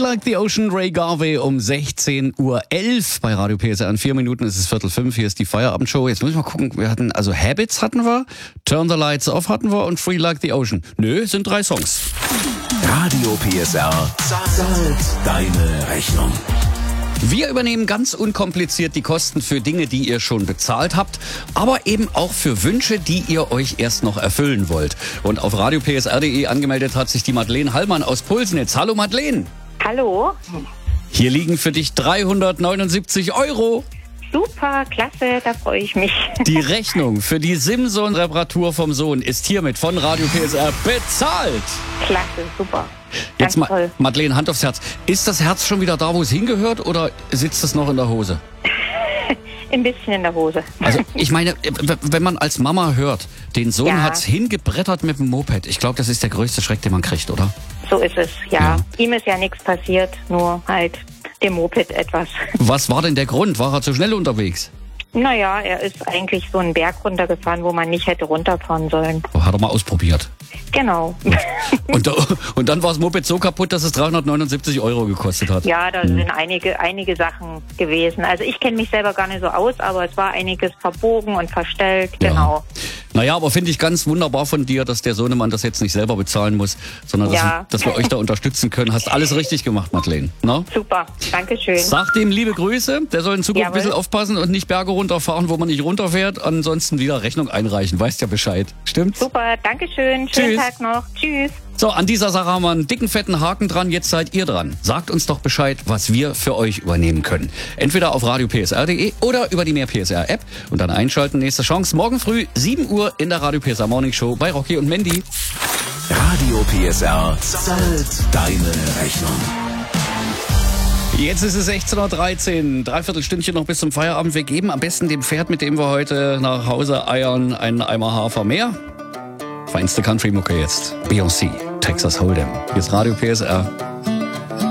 Like the Ocean, Ray Garvey um 16:11 Uhr bei Radio PSR. In 4 Minuten ist es 4:45. Hier ist die Feierabendshow. Jetzt müssen wir mal gucken. Wir hatten, also Habits hatten wir, Turn the Lights Off hatten wir und Free Like the Ocean. Nö, sind 3 Songs. Radio PSR zahlt deine Rechnung. Wir übernehmen ganz unkompliziert die Kosten für Dinge, die ihr schon bezahlt habt, aber eben auch für Wünsche, die ihr euch erst noch erfüllen wollt. Und auf radiopsr.de angemeldet hat sich die Madeleine Hallmann aus Pulsnitz. Hallo Madeleine. Hallo. Hier liegen für dich 379 €. Super, klasse, da freue ich mich. Die Rechnung für die Simson-Reparatur vom Sohn ist hiermit von Radio PSR bezahlt. Klasse, super. Jetzt Ganz toll. Madeleine, Hand aufs Herz. Ist das Herz schon wieder da, wo es hingehört, oder sitzt es noch in der Hose? Ein bisschen in der Hose. Also ich meine, wenn man als Mama hört, den Sohn Ja. hat's hingebrettert mit dem Moped. Ich glaube, das ist der größte Schreck, den man kriegt, oder? So ist es, ja. Ja. Ihm ist ja nichts passiert, nur halt dem Moped etwas. Was war denn der Grund? War er zu schnell unterwegs? Naja, er ist eigentlich so einen Berg runtergefahren, wo man nicht hätte runterfahren sollen. Oh, hat er mal ausprobiert. Genau. Und dann war das Moped so kaputt, dass es 379 € gekostet hat. Ja, da sind einige Sachen gewesen. Also ich kenne mich selber gar nicht so aus, aber es war einiges verbogen und verstellt, genau. Naja, aber finde ich ganz wunderbar von dir, dass der Sohnemann das jetzt nicht selber bezahlen muss, sondern Ja. dass wir euch da unterstützen können. Hast alles richtig gemacht, Madeleine. Na? Super, Dankeschön. Sag dem liebe Grüße. Der soll in Zukunft ein Jawohl. bisschen aufpassen und nicht Berge runterfahren, wo man nicht runterfährt. Ansonsten wieder Rechnung einreichen. Weißt ja Bescheid. Stimmt's? Super, Dankeschön. Schönen Tschüss. Tag noch. Tschüss. So, an dieser Sache haben wir einen dicken, fetten Haken dran. Jetzt seid ihr dran. Sagt uns doch Bescheid, was wir für euch übernehmen können. Entweder auf radiopsr.de oder über die Mehr PSR App. Und dann einschalten. Nächste Chance morgen früh 7 Uhr in der Radio PSR Morning Show bei Rocky und Mandy. Radio PSR zahlt deine Rechnung. Jetzt ist es 16:13 Uhr. Dreiviertel Stündchen noch bis zum Feierabend. Wir geben am besten dem Pferd, mit dem wir heute nach Hause eiern, einen Eimer Hafer mehr. Feinste Country-Mucke jetzt. Beyoncé, Texas Hold'em. Hier ist Radio PSR.